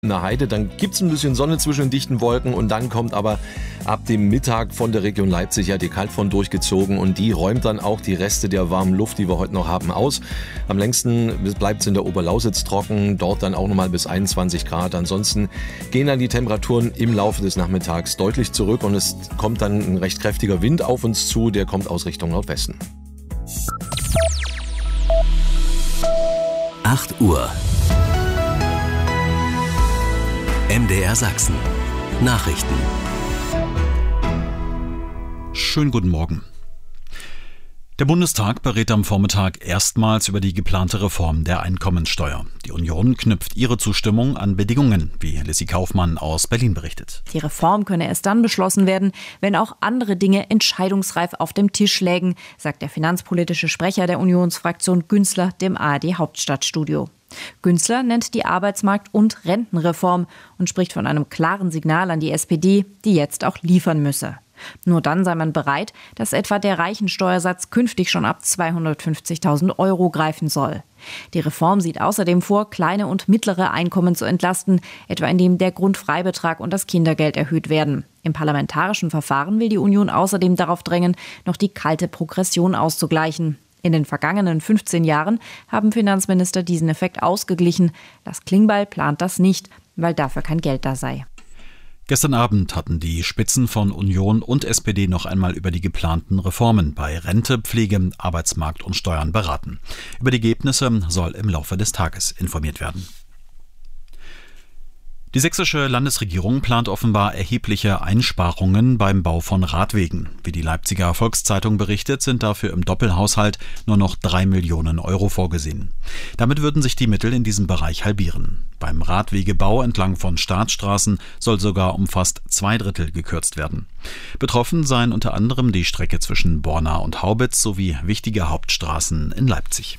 in der Heide. Dann gibt es ein bisschen Sonne zwischen den dichten Wolken und dann kommt aber ab dem Mittag von der Region Leipzig ja die Kaltfront durchgezogen und die räumt dann auch die Reste der warmen Luft, die wir heute noch haben, aus. Am längsten bleibt es in der Oberlausitz trocken, dort dann auch nochmal bis 21 Grad. Ansonsten gehen dann die Temperaturen im Laufe des Nachmittags deutlich zurück und es kommt dann ein recht kräftiger Wind auf uns zu, der kommt aus Richtung Nordwesten. 8 Uhr. MDR Sachsen. Nachrichten. Schönen guten Morgen. Der Bundestag berät am Vormittag erstmals über die geplante Reform der Einkommensteuer. Die Union knüpft ihre Zustimmung an Bedingungen, wie Lissy Kaufmann aus Berlin berichtet. Die Reform könne erst dann beschlossen werden, wenn auch andere Dinge entscheidungsreif auf dem Tisch lägen, sagt der finanzpolitische Sprecher der Unionsfraktion Günzler dem ARD Hauptstadtstudio. Günzler nennt die Arbeitsmarkt- und Rentenreform und spricht von einem klaren Signal an die SPD, die jetzt auch liefern müsse. Nur dann sei man bereit, dass etwa der Reichensteuersatz künftig schon ab 250.000 € greifen soll. Die Reform sieht außerdem vor, kleine und mittlere Einkommen zu entlasten, etwa indem der Grundfreibetrag und das Kindergeld erhöht werden. Im parlamentarischen Verfahren will die Union außerdem darauf drängen, noch die kalte Progression auszugleichen. In den vergangenen 15 Jahren haben Finanzminister diesen Effekt ausgeglichen. Das Klingbeil plant das nicht, weil dafür kein Geld da sei. Gestern Abend hatten die Spitzen von Union und SPD noch einmal über die geplanten Reformen bei Rente, Pflege, Arbeitsmarkt und Steuern beraten. Über die Ergebnisse soll im Laufe des Tages informiert werden. Die sächsische Landesregierung plant offenbar erhebliche Einsparungen beim Bau von Radwegen. Wie die Leipziger Volkszeitung berichtet, sind dafür im Doppelhaushalt nur noch 3 Millionen € vorgesehen. Damit würden sich die Mittel in diesem Bereich halbieren. Beim Radwegebau entlang von Staatsstraßen soll sogar um fast 2/3 gekürzt werden. Betroffen seien unter anderem die Strecke zwischen Borna und Haubitz sowie wichtige Hauptstraßen in Leipzig.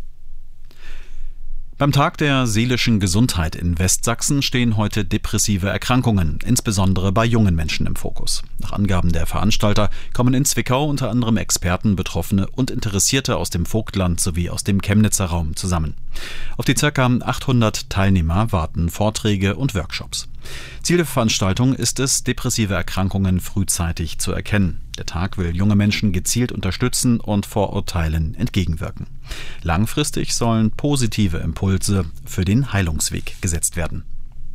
Beim Tag der seelischen Gesundheit in Westsachsen stehen heute depressive Erkrankungen, insbesondere bei jungen Menschen im Fokus. Nach Angaben der Veranstalter kommen in Zwickau unter anderem Experten, Betroffene und Interessierte aus dem Vogtland sowie aus dem Chemnitzer Raum zusammen. Auf die ca. 800 Teilnehmer warten Vorträge und Workshops. Ziel der Veranstaltung ist es, depressive Erkrankungen frühzeitig zu erkennen. Der Tag will junge Menschen gezielt unterstützen und Vorurteilen entgegenwirken. Langfristig sollen positive Impulse für den Heilungsweg gesetzt werden.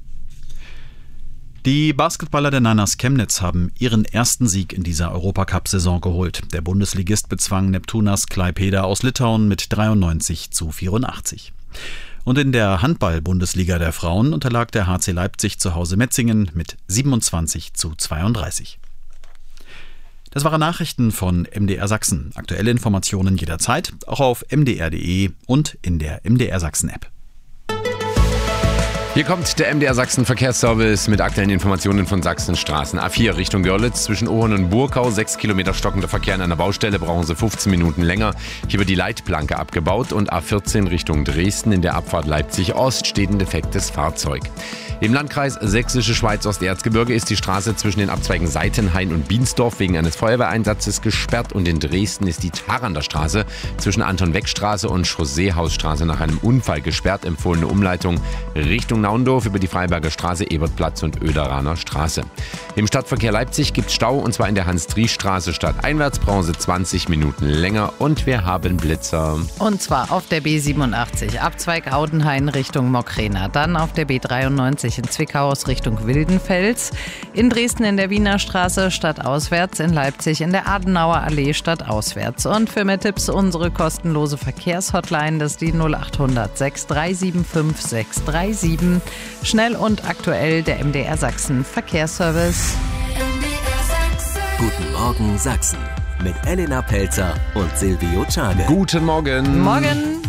Die Basketballer der Niners Chemnitz haben ihren ersten Sieg in dieser Europacup-Saison geholt. Der Bundesligist bezwang Neptūnas Klaipėda aus Litauen mit 93:84. Und in der Handball-Bundesliga der Frauen unterlag der HC Leipzig zu Hause Metzingen mit 27:32. Das waren Nachrichten von MDR Sachsen. Aktuelle Informationen jederzeit, auch auf mdr.de und in der MDR Sachsen-App. Hier kommt der MDR Sachsen Verkehrsservice mit aktuellen Informationen von Sachsens Straßen. A4 Richtung Görlitz zwischen Ohren und Burkau. 6 Kilometer stockender Verkehr an einer Baustelle, brauchen Sie 15 Minuten länger. Hier wird die Leitplanke abgebaut und A14 Richtung Dresden in der Abfahrt Leipzig-Ost steht ein defektes Fahrzeug. Im Landkreis Sächsische Schweiz-Osterzgebirge ist die Straße zwischen den Abzweigen Seitenhain und Biensdorf wegen eines Feuerwehreinsatzes gesperrt und in Dresden ist die Tarander Straße zwischen Anton-Weck-Straße und Chausseehausstraße nach einem Unfall gesperrt. Empfohlene Umleitung Richtung Naundorf über die Freiberger Straße, Ebertplatz und Oederaner Straße. Im Stadtverkehr Leipzig gibt es Stau und zwar in der Hans-Dries-Straße stadteinwärts, brauchen Sie 20 Minuten länger und wir haben Blitzer. Und zwar auf der B87 Abzweig Audenhain Richtung Mockrena, dann auf der B93 in Zwickau aus Richtung Wildenfels, in Dresden in der Wiener Straße stadtauswärts, in Leipzig in der Adenauer Allee stadtauswärts. Und für mehr Tipps unsere kostenlose Verkehrshotline, das ist die 0800 6375 637. Schnell und aktuell der MDR Sachsen Verkehrsservice. Guten Morgen Sachsen mit Elena Pelzer und Silvio Czage. Guten Morgen. Morgen.